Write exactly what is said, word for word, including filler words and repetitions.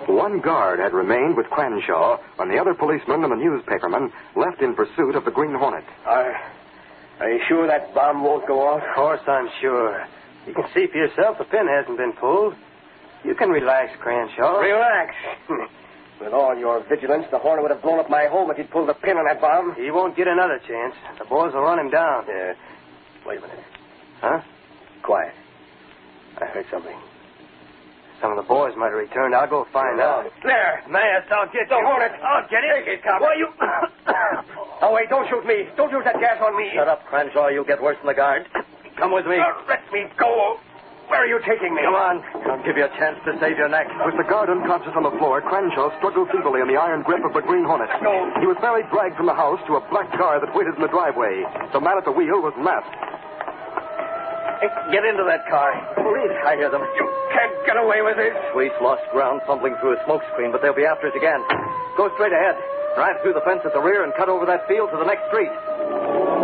One guard had remained with Crenshaw when the other policeman and the newspaperman left in pursuit of the Green Hornet. Are, are you sure that bomb won't go off? Of course I'm sure. You can see for yourself the pin hasn't been pulled. You can relax, Crenshaw. Relax. With all your vigilance, the Hornet would have blown up my home if he'd pulled the pin on that bomb. He won't get another chance. The boys will run him down. Yeah. Wait a minute. Huh? Quiet. I heard something. Some of the boys might have returned. I'll go find out. There. Mask, I'll get The you. Hornet. I'll get it. Take it, Cop. Why, you... Oh, wait, don't shoot me. Don't use that gas on me. Shut up, Crenshaw. You'll get worse than the guard. Come with me. Uh, let me go. Where are you taking me? Come on. I'll give you a chance to save your neck. With the guard unconscious on the floor, Crenshaw struggled feebly in the iron grip of the Green Hornet. No. He was fairly dragged from the house to a black car that waited in the driveway. The man at the wheel was masked. Hey, get into that car. Police. I hear them. You can't get away with this. Police lost ground fumbling through a smoke screen, but they'll be after us again. Go straight ahead. Drive through the fence at the rear and cut over that field to the next street.